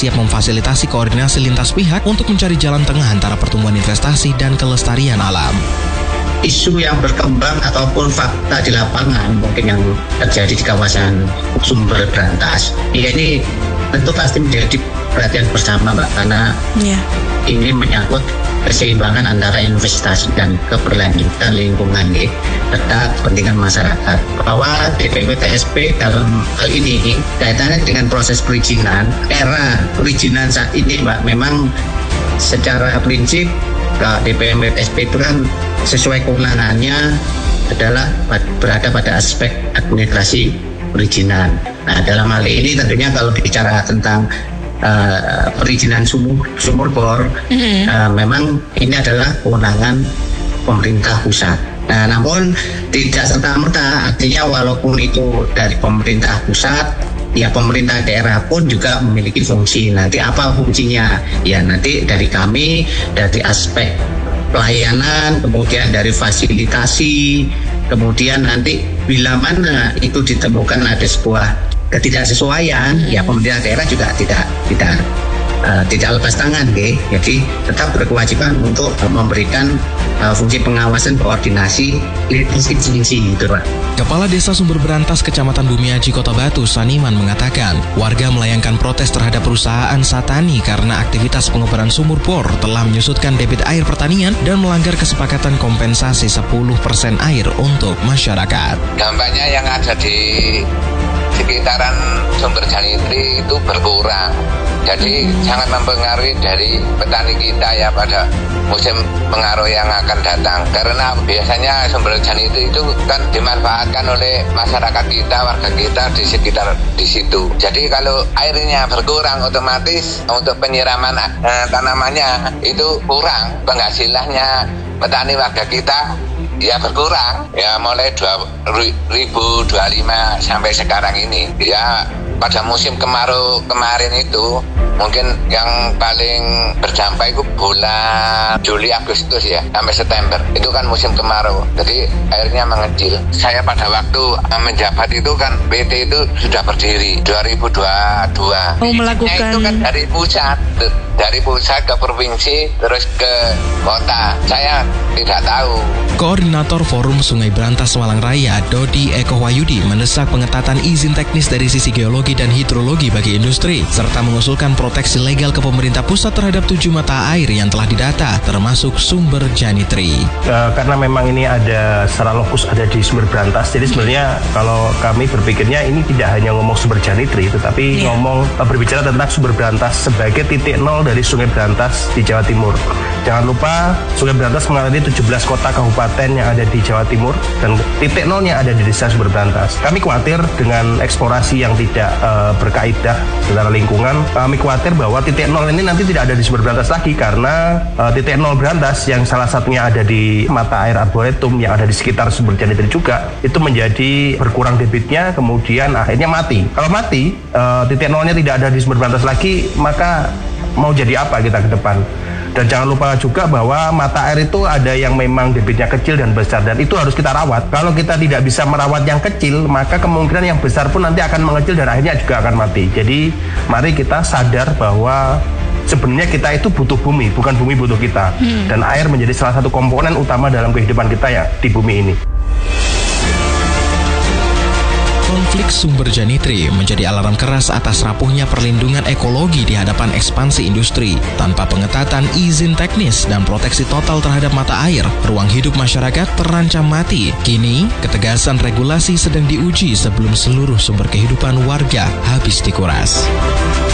siap memfasilitasi koordinasi lintas pihak untuk mencari jalan tengah antara pertumbuhan investasi dan kelestarian alam. Isu yang berkembang ataupun fakta di lapangan mungkin yang terjadi di kawasan Sumber Brantas ini tentu pasti menjadi perhatian bersama, Mbak, karena ini menyangkut keseimbangan antara investasi dan keberlanjutan lingkungan serta kepentingan masyarakat. Bahwa DPW TSP dalam hal ini kaitannya dengan proses perizinan, era perizinan saat ini, Mbak, memang secara prinsip DPW TSP itu kan sesuai kewenangannya adalah berada pada aspek administrasi perizinan. Nah, dalam hal ini tentunya kalau bicara tentang perizinan sumur bor, memang ini adalah kewenangan pemerintah pusat. Nah, namun tidak serta-merta, artinya walaupun itu dari pemerintah pusat, ya pemerintah daerah pun juga memiliki fungsi. Nanti apa fungsinya? Ya nanti dari kami, dari aspek pelayanan, kemudian dari fasilitasi, kemudian nanti bila mana itu ditemukan ada sebuah ketidaksesuaian, ya pemerintah daerah juga tidak lepas tangan, jadi tetap berkewajiban untuk memberikan fungsi pengawasan koordinasi lintas institusi gitu, Pak. Kepala Desa Sumber Brantas Kecamatan Bumiaji Kota Batu, Saniman, mengatakan warga melayangkan protes terhadap perusahaan Satani karena aktivitas pengobaran sumur bor telah menyusutkan debit air pertanian dan melanggar kesepakatan kompensasi 10% air untuk masyarakat. Dampaknya yang ada di sekitaran Sumber Janitri itu berkurang. Jadi sangat mempengaruhi dari petani kita ya pada musim pengaruh yang akan datang. Karena biasanya Sumber Janitri itu kan dimanfaatkan oleh masyarakat kita, warga kita di sekitar di situ. Jadi kalau airnya berkurang, otomatis untuk penyiraman tanamannya itu kurang. Penghasilannya petani warga kita ya berkurang, ya mulai 2025 sampai sekarang ini. Ya pada musim kemarau kemarin itu mungkin yang paling berdampak itu bulan Juli Agustus ya sampai September, itu kan musim kemarau, jadi airnya mengecil. Saya pada waktu menjabat itu kan PT itu sudah berdiri 2022. Melakukan itu kan dari pusat ke provinsi terus ke kota, saya tidak tahu. Koordinator Forum Sungai Brantas Malang Raya, Dodi Eko Wahyudi, mendesak pengetatan izin teknis dari sisi geologi dan hidrologi bagi industri, serta mengusulkan proteksi legal ke pemerintah pusat terhadap 7 mata air yang telah didata, termasuk Sumber Janitri. Karena memang ini ada secara lokus ada di Sumber Brantas, jadi sebenarnya kalau kami berpikirnya ini tidak hanya ngomong Sumber Janitri, tetapi berbicara tentang Sumber Brantas sebagai titik nol dari Sungai Brantas di Jawa Timur. Jangan lupa Sungai Brantas mengaliri 17 kota kabupaten yang ada di Jawa Timur dan titik nolnya ada di desa Sumber Brantas. Kami khawatir dengan eksplorasi yang tidak berkaidah secara lingkungan. Kami khawatir bahwa titik nol ini nanti tidak ada di Sumber Brantas lagi, karena titik nol Brantas yang salah satunya ada di mata air Arboretum yang ada di sekitar Sumber Janitri juga, itu menjadi berkurang debitnya, kemudian akhirnya mati. Kalau mati, titik nolnya tidak ada di Sumber Brantas lagi, maka mau jadi apa kita ke depan? Dan jangan lupa juga bahwa mata air itu ada yang memang debitnya kecil dan besar, dan itu harus kita rawat. Kalau kita tidak bisa merawat yang kecil, maka kemungkinan yang besar pun nanti akan mengecil dan akhirnya juga akan mati. Jadi mari kita sadar bahwa sebenarnya kita itu butuh bumi, bukan bumi butuh kita. Dan air menjadi salah satu komponen utama dalam kehidupan kita ya di bumi ini. Konflik Sumber Janitri menjadi alarm keras atas rapuhnya perlindungan ekologi di hadapan ekspansi industri. Tanpa pengetatan izin teknis dan proteksi total terhadap mata air, ruang hidup masyarakat terancam mati. Kini, ketegasan regulasi sedang diuji sebelum seluruh sumber kehidupan warga habis dikuras.